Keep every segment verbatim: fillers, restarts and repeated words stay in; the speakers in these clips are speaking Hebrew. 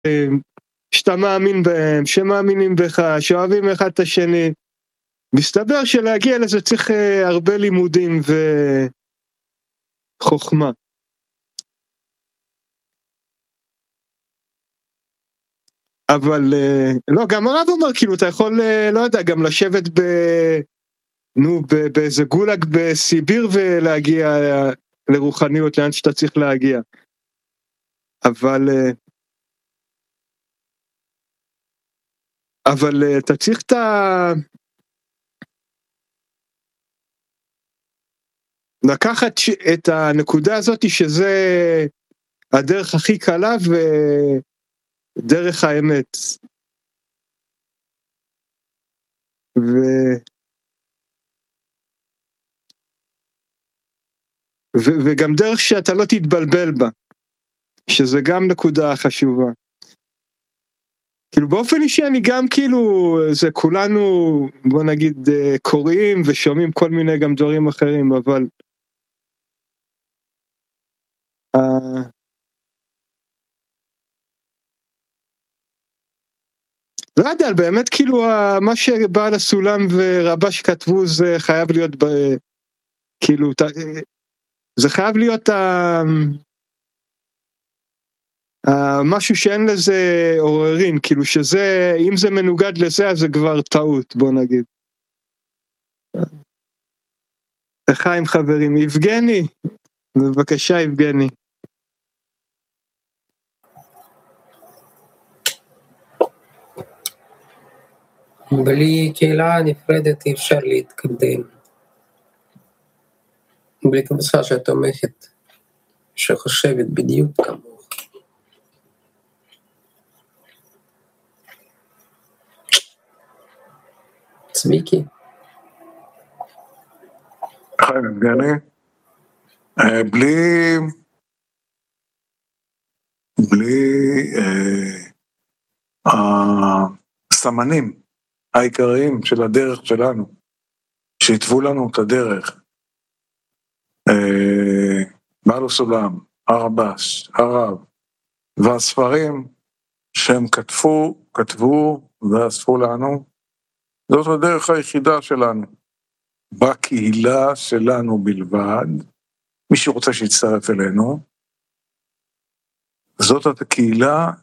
שאתה מאמין בהם, שמאמינים בך, שאוהבים אחד את השני. מסתבר שלהגיע לזה צריך הרבה לימודים וחוכמה. אבל לא, גם הרב אומר, כאילו אתה יכול, לא יודע, גם לשבת ב... נו, באיזה גולג בסיביר ולהגיע לרוחניות, לאן שאתה צריך להגיע. אבל אבל אתה צריך את ה... לקחת את הנקודה הזאת שזה הדרך הכי קלה ודרך האמת. ו... ו... וגם דרך שאתה לא תתבלבל בה, שזה גם נקודה חשובה. כאילו באופן אישי אני גם כאילו, זה כולנו, בוא נגיד, קוראים ושומעים כל מיני גם דברים אחרים, אבל Uh, לא יודע, באמת כאילו מה שבעל הסולם ורבש כתבו זה חייב להיות ב, כאילו זה חייב להיות uh, uh, משהו שאין לזה עוררין, כאילו שזה, אם זה מנוגד לזה אז זה כבר טעות, בוא נגיד. לחיים חברים. יבגני, בבקשה יבגני. בלי קהילה נפרדת אי אפשר להתקדם. בלי קבוצה שתומכת, שחושבת בדיוק כמוך. צביקי. חיים יבגני, בלי בלי הסמנים העיקריים של הדרך שלנו, שהתוו לנו את הדרך, בעל הסולם, הרבש, הרב, והספרים שהם כתבו, כתבו ואספו לנו, זאת הדרך היחידה שלנו, בקהילה שלנו בלבד. מי שרוצה שיצטרף אלינו, זאת הקהילה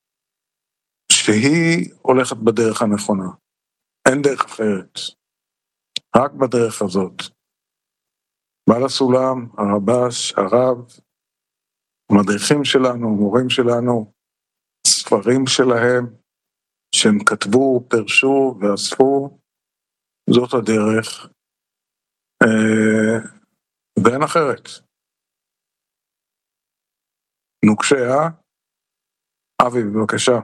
שהיא הולכת בדרך הנכונה. אין דרך אחרת, רק בדרך הזאת. בעל הסולם, הרבש, הרב, המדריכים שלנו, מורים שלנו, ספרים שלהם, שהם כתבו, פרשו ואספו, זאת הדרך, אה, ואין אחרת. נוקשה, אבי, בבקשה.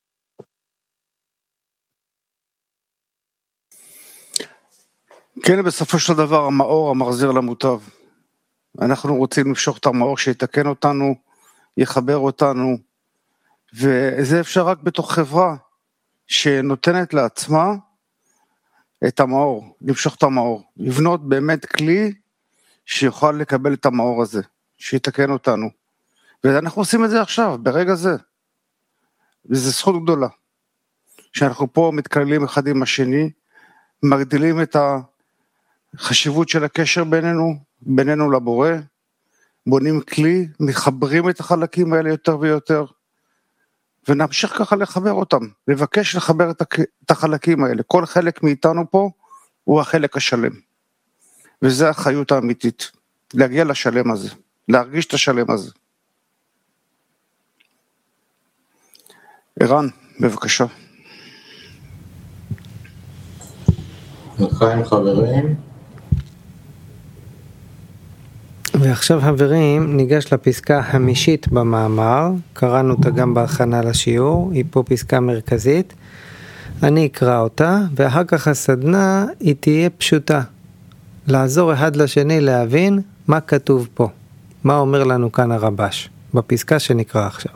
כן, בסופו של דבר המאור המחזיר למוטב. אנחנו רוצים למשוך את המאור שיתקן אותנו, יחבר אותנו, וזה אפשר רק בתוך חברה שנותנת לעצמה את המאור, למשוך את המאור, לבנות באמת כלי שיוכל לקבל את המאור הזה, שיתקן אותנו. ואנחנו עושים את זה עכשיו, ברגע זה. וזו זכות גדולה, שאנחנו פה מתקללים אחד עם השני, מגדילים את החשיבות של הקשר בינינו, בינינו לבורא, בונים כלי, מחברים את החלקים האלה יותר ויותר, ונמשיך ככה לחבר אותם, לבקש לחבר את החלקים האלה. כל חלק מאיתנו פה הוא החלק השלם, וזה האחריות האמיתית, להגיע לשלם הזה, להרגיש את השלם הזה. ערן, בבקשה. לחיים חברים. ועכשיו חברים, ניגש לפסקה החמישית במאמר, קראנו אותה גם בהכנה לשיעור, היא פה פסקה מרכזית, אני אקרא אותה, ואחר כך הסדנה היא תהיה פשוטה, לעזור אחד לשני להבין מה כתוב פה, מה אומר לנו כאן הרבש, בפסקה שנקרא עכשיו.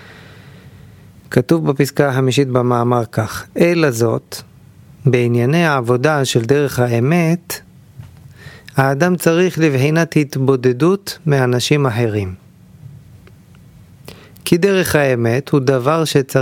כתוב בפסקה החמישית במאמר כך, אלא זאת, בענייני העבודה של דרך האמת, האדם צריך לבחינת התבודדות מאנשים אחרים. כי כי דרך האמת הוא דבר שצריך